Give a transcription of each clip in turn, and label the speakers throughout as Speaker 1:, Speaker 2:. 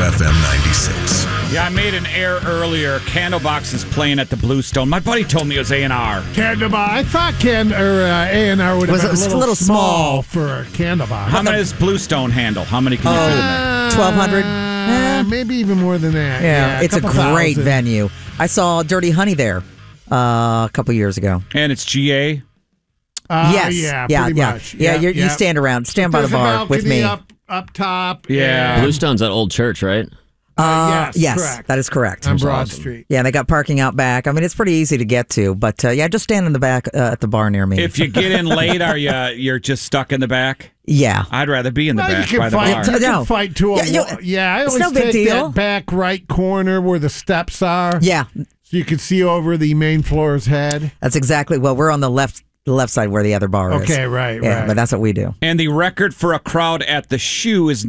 Speaker 1: WFM 96.
Speaker 2: Yeah, I made an error earlier. Candlebox is playing at the Bluestone. My buddy told me it was A&R.
Speaker 3: Candlebox. I thought A&R would have been a little small for a Candlebox.
Speaker 2: How many does Bluestone handle? How many can you fit in there?
Speaker 4: 1,200.
Speaker 3: Maybe even more than that.
Speaker 4: Yeah, it's a great venue. I saw Dirty Honey there a couple years ago.
Speaker 2: And it's GA?
Speaker 4: Yes.
Speaker 3: Yeah, pretty much.
Speaker 4: Yeah, you stand by the bar with me.
Speaker 3: Up top.
Speaker 2: Yeah.
Speaker 5: Bluestone's that old church, right?
Speaker 4: Yes,
Speaker 3: correct.
Speaker 4: that is correct.
Speaker 3: On Broad Street.
Speaker 4: Yeah, they got parking out back. I mean, it's pretty easy to get to, but just stand in the back at the bar near me.
Speaker 2: If you get in late, you're just stuck in the back?
Speaker 4: Yeah.
Speaker 2: I'd rather be in the back by the bar.
Speaker 3: You can fight to a wall. Yeah, I always
Speaker 4: no big
Speaker 3: take
Speaker 4: deal.
Speaker 3: that back right corner where the steps are.
Speaker 4: Yeah.
Speaker 3: So you can see over the main floor's head.
Speaker 4: That's exactly, we're on the left side where the other bar is.
Speaker 3: Okay, right.
Speaker 4: But that's what we do.
Speaker 2: And the record for a crowd at the Shoe is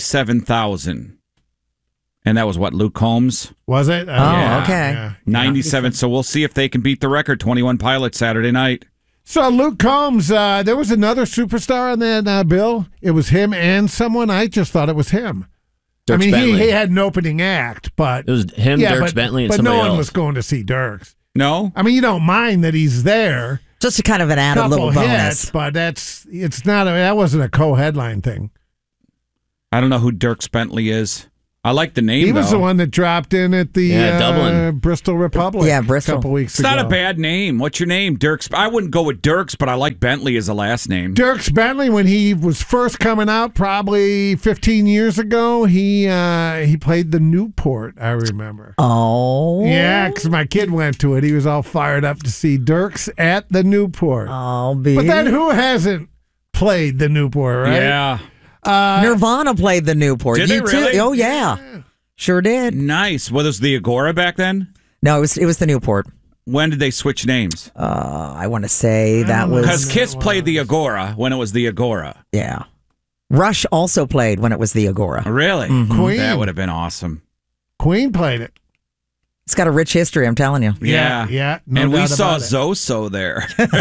Speaker 2: 97,000. And that was what, Luke Combs?
Speaker 3: Was it?
Speaker 4: Yeah. Okay.
Speaker 3: Yeah.
Speaker 2: 97. So we'll see if they can beat the record. 21 Pilots Saturday night.
Speaker 3: So Luke Combs, there was another superstar on that bill. It was him and someone. I just thought it was him.
Speaker 5: Dierks Bentley.
Speaker 3: He had an opening act, but
Speaker 5: It was him, Dierks Bentley, and
Speaker 3: but
Speaker 5: somebody
Speaker 3: no one
Speaker 5: else.
Speaker 3: was going to see Dierks.
Speaker 2: No?
Speaker 3: I mean, you don't mind that he's there.
Speaker 4: Just a kind of an added little bonus.
Speaker 3: Hits, but that wasn't a co-headline thing.
Speaker 2: I don't know who Dierks Bentley is. I like the name,
Speaker 3: He was
Speaker 2: though.
Speaker 3: the one that dropped in at the
Speaker 5: Dublin.
Speaker 3: Bristol Republic.
Speaker 4: Yeah, Bristol.
Speaker 3: A couple weeks
Speaker 2: It's
Speaker 3: ago.
Speaker 2: not a bad name. What's your name? Dierks. I wouldn't go with Dierks, but I like Bentley as a last name.
Speaker 3: Dierks Bentley, when he was first coming out, probably 15 years ago, he played the Newport. I remember.
Speaker 4: Oh.
Speaker 3: Yeah, because my kid went to it. He was all fired up to see Dierks at the Newport.
Speaker 4: I'll be.
Speaker 3: But then who hasn't played the Newport, right?
Speaker 2: Yeah.
Speaker 4: Nirvana played the Newport.
Speaker 2: Did they really?
Speaker 4: Too? Oh, yeah. Sure did.
Speaker 2: Nice. Well, was the Agora back then?
Speaker 4: No, it was the Newport.
Speaker 2: When did they switch names?
Speaker 4: I want to say that was.
Speaker 2: Because Kiss played the Agora when it was the Agora.
Speaker 4: Yeah. Rush also played when it was the Agora.
Speaker 2: Really?
Speaker 3: Queen.
Speaker 2: That would have been awesome.
Speaker 3: Queen played it.
Speaker 4: It's got a rich history, I'm telling you.
Speaker 3: Yeah. No
Speaker 2: And we
Speaker 3: doubt
Speaker 2: saw
Speaker 3: about it.
Speaker 2: Zoso there.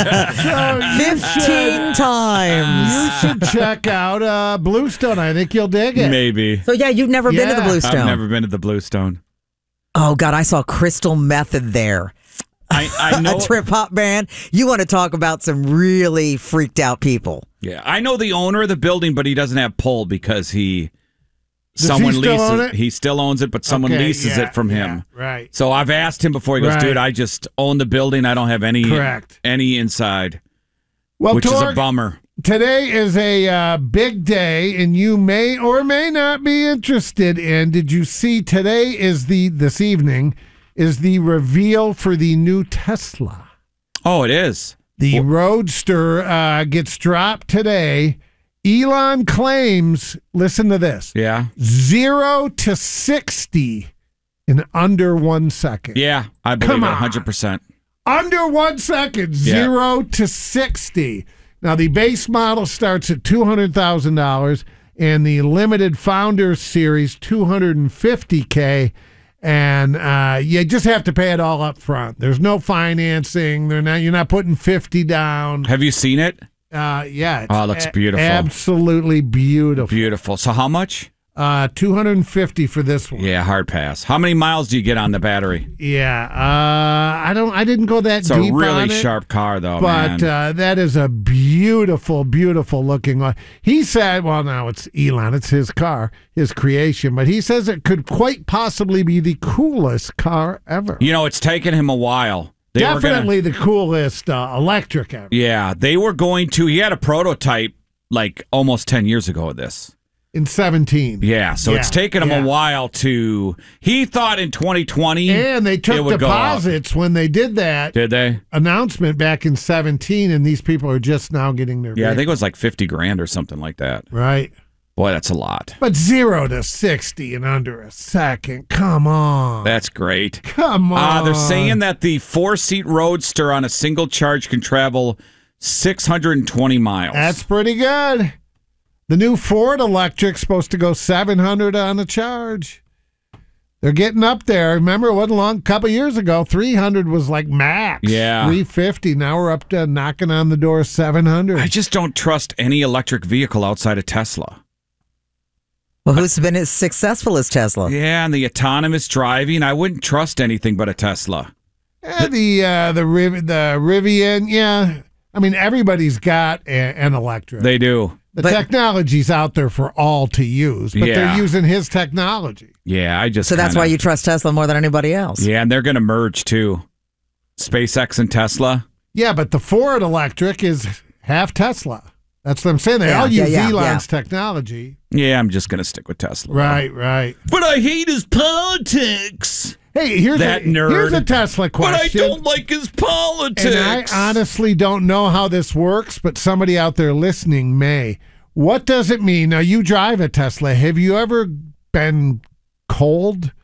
Speaker 4: 15 times.
Speaker 3: You should check out Bluestone. I think you'll dig it.
Speaker 2: Maybe.
Speaker 4: So, yeah, you've never been to the
Speaker 3: Yeah.
Speaker 4: Bluestone.
Speaker 2: I've never been to the Bluestone.
Speaker 4: Oh, God, I saw Crystal Method there.
Speaker 2: I know.
Speaker 4: A trip hop band. You want to talk about some really freaked out people.
Speaker 2: Yeah, I know the owner of the building, but he doesn't have pull because
Speaker 3: Does
Speaker 2: someone
Speaker 3: he still
Speaker 2: leases
Speaker 3: own it?
Speaker 2: He still owns it, but someone
Speaker 3: Okay,
Speaker 2: leases
Speaker 3: yeah,
Speaker 2: it from him.
Speaker 3: yeah, right.
Speaker 2: So I've asked him before. He goes,
Speaker 3: Right.
Speaker 2: "Dude, I just own the building. I don't have any
Speaker 3: Correct.
Speaker 2: any inside,"
Speaker 3: Well,
Speaker 2: which is a
Speaker 3: Torg,
Speaker 2: bummer.
Speaker 3: today is a big day, and you may or may not be interested in. Did you see this evening is the reveal for the new Tesla?
Speaker 2: Oh, it is.
Speaker 3: The Roadster gets dropped today. Elon claims, listen to this,
Speaker 2: Yeah,
Speaker 3: 0 to 60 in under 1 second.
Speaker 2: yeah. I believe
Speaker 3: Come
Speaker 2: it
Speaker 3: on.
Speaker 2: 100%.
Speaker 3: Under 1 second,
Speaker 2: Yeah.
Speaker 3: 0 to 60. Now, the base model starts at $200,000 and the limited Founders Series, $250K. And you just have to pay it all up front. There's no financing. You're not putting 50 down.
Speaker 2: Have you seen it?
Speaker 3: Yeah. It's
Speaker 2: Oh, it looks beautiful.
Speaker 3: Absolutely beautiful.
Speaker 2: Beautiful. So how much?
Speaker 3: 250 for this one.
Speaker 2: Yeah, hard pass. How many miles do you get on the battery?
Speaker 3: Yeah. I didn't go that
Speaker 2: It's a
Speaker 3: deep
Speaker 2: really
Speaker 3: on it.
Speaker 2: sharp car, though,
Speaker 3: But
Speaker 2: man.
Speaker 3: that is a beautiful, beautiful looking one. He said, well, now it's Elon. It's his car, his creation. But he says it could quite possibly be the coolest car ever.
Speaker 2: You know, it's taken him a while. They were
Speaker 3: Definitely the coolest electric ever.
Speaker 2: Yeah, they were going to. He had a prototype like almost 10 years ago of this.
Speaker 3: In 17.
Speaker 2: Yeah, so it's taken him a while to. He thought in 2020.
Speaker 3: And they
Speaker 2: it
Speaker 3: took
Speaker 2: would go up.
Speaker 3: deposits when they did that
Speaker 2: Did they?
Speaker 3: announcement back in 17, and these people are just now getting their
Speaker 2: Yeah, I think it
Speaker 3: vehicle.
Speaker 2: was like 50 grand or something like that.
Speaker 3: Right.
Speaker 2: Boy, that's a lot.
Speaker 3: But 0 to 60 in under a second. Come on.
Speaker 2: That's great.
Speaker 3: Come on.
Speaker 2: They're saying that the 4-seat Roadster on a single charge can travel 620 miles.
Speaker 3: That's pretty good. The new Ford Electric's supposed to go 700 on a charge. They're getting up there. Remember, it wasn't long, a couple years ago, 300 was like max.
Speaker 2: Yeah.
Speaker 3: 350. Now we're up to knocking on the door 700.
Speaker 2: I just don't trust any electric vehicle outside of Tesla.
Speaker 4: Well, who's been as successful as Tesla?
Speaker 2: Yeah, and the autonomous driving, I wouldn't trust anything but a Tesla.
Speaker 3: The Rivian, yeah. I mean, everybody's got an electric.
Speaker 2: They do.
Speaker 3: The technology's out there for all to use, but they're using his technology.
Speaker 2: Yeah,
Speaker 4: So that's why you trust Tesla more than anybody else.
Speaker 2: Yeah, and they're going to merge too. SpaceX and Tesla.
Speaker 3: Yeah, but the Ford electric is half Tesla. That's what I'm saying. They all use Elon's technology.
Speaker 2: Yeah, I'm just going to stick with Tesla.
Speaker 3: Right.
Speaker 2: But I hate his politics.
Speaker 3: Hey, here's a Tesla question.
Speaker 2: But I don't like his politics.
Speaker 3: And I honestly don't know how this works, but somebody out there listening may. What does it mean? Now, you drive a Tesla. Have you ever been cold?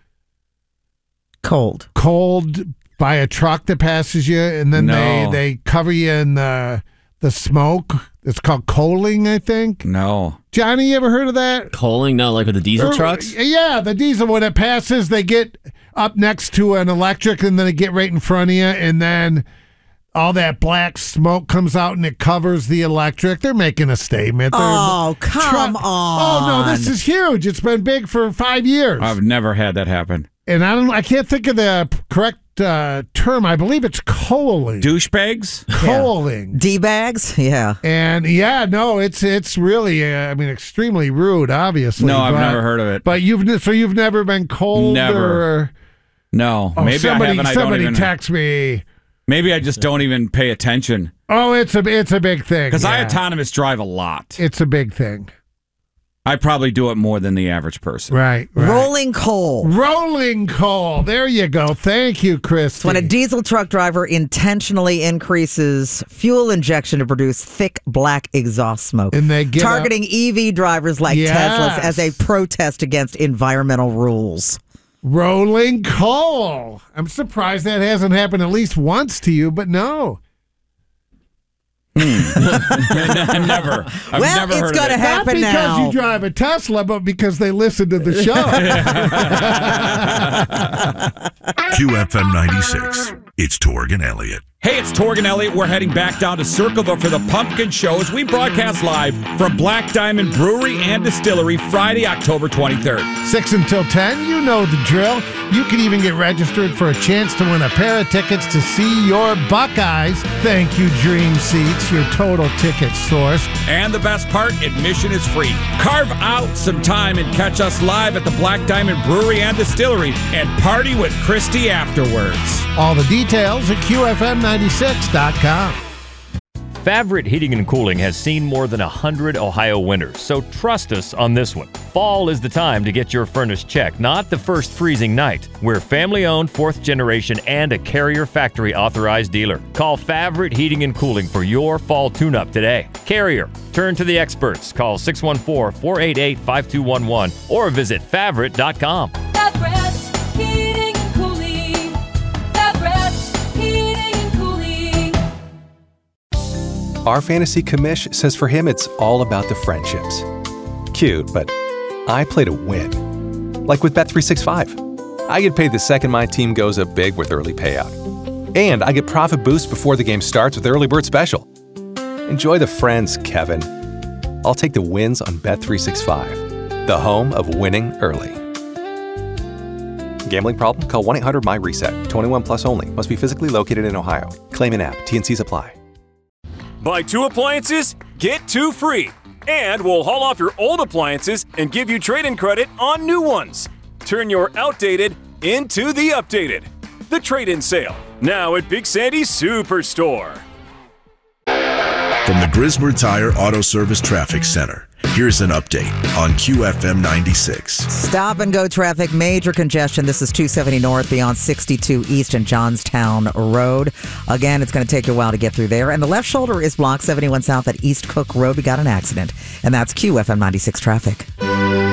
Speaker 4: Cold
Speaker 3: By a truck that passes you, and then they cover you in the smoke? It's called coaling, I think.
Speaker 2: No.
Speaker 3: Johnny, you ever heard of that?
Speaker 5: Coaling? No, like with the diesel trucks?
Speaker 3: Yeah, the diesel, when it passes, they get up next to an electric, and then they get right in front of you, and then all that black smoke comes out, and it covers the electric. They're making a statement.
Speaker 4: Come on.
Speaker 3: Oh, no, this is huge. It's been big for 5 years.
Speaker 2: I've never had that happen.
Speaker 3: And I can't think of the correct term. I believe it's coaling.
Speaker 2: Douchebags?
Speaker 3: Coaling.
Speaker 4: D-bags? Yeah.
Speaker 3: And it's really extremely rude, obviously.
Speaker 2: No, I've never heard of it.
Speaker 3: But you've never been cold?
Speaker 2: Never. No. Maybe I haven't.
Speaker 3: Somebody text me.
Speaker 2: Maybe I just don't even pay attention.
Speaker 3: Oh, it's a big thing.
Speaker 2: Because I autonomous drive a lot.
Speaker 3: It's a big thing.
Speaker 2: I probably do it more than the average person.
Speaker 3: Right.
Speaker 4: Rolling coal.
Speaker 3: There you go. Thank you, Chris.
Speaker 4: When a diesel truck driver intentionally increases fuel injection to produce thick black exhaust smoke,
Speaker 3: and they get
Speaker 4: targeting EV drivers like Teslas as a protest against environmental rules.
Speaker 3: Rolling coal. I'm surprised that hasn't happened at least once to you, but no.
Speaker 2: Never. I've never heard
Speaker 4: it's going to happen now.
Speaker 3: Not because you drive a Tesla, but because they listen to the show.
Speaker 1: QFM 96. It's Torg and Elliott.
Speaker 2: Hey, it's Torg and Elliott. We're heading back down to Circleville for the Pumpkin Show as we broadcast live from Black Diamond Brewery and Distillery Friday, October 23rd.
Speaker 3: 6 until 10, you know the drill. You can even get registered for a chance to win a pair of tickets to see your Buckeyes. Thank you, Dream Seats, your total ticket source.
Speaker 2: And the best part, admission is free. Carve out some time and catch us live at the Black Diamond Brewery and Distillery and party with Christy afterwards.
Speaker 3: All the details at QFM96.com.
Speaker 6: Favorite Heating and Cooling has seen more than 100 Ohio winters, so trust us on this one. Fall is the time to get your furnace checked, not the first freezing night. We're family-owned, 4th generation, and a Carrier factory authorized dealer. Call Favorite Heating and Cooling for your fall tune-up today. Carrier, turn to the experts. Call 614-488-5211 or visit Favorite.com.
Speaker 7: Heating and Cooling. Heating and Cooling.
Speaker 8: Our fantasy commish says for him it's all about the friendships. Cute, but I play to win. Like with Bet365. I get paid the second my team goes up big with early payout. And I get profit boost before the game starts with Early Bird Special. Enjoy the friends, Kevin. I'll take the wins on Bet365, the home of winning early. Gambling problem? Call 1-800-MY-RESET. 21 plus only. Must be physically located in Ohio. Claim in app. T&Cs apply.
Speaker 9: Buy 2 appliances, get 2 free. And we'll haul off your old appliances and give you trade-in credit on new ones. Turn your outdated into the updated. The trade-in sale, now at Big Sandy's Superstore.
Speaker 1: From the Grismer Tire Auto Service Traffic Center, here's an update on QFM 96.
Speaker 4: Stop and go traffic, major congestion. This is 270 north beyond 62 east and Johnstown Road. Again, it's going to take you a while to get through there. And the left shoulder is blocked 71 south at East Cook Road. We got an accident. And that's QFM 96 traffic.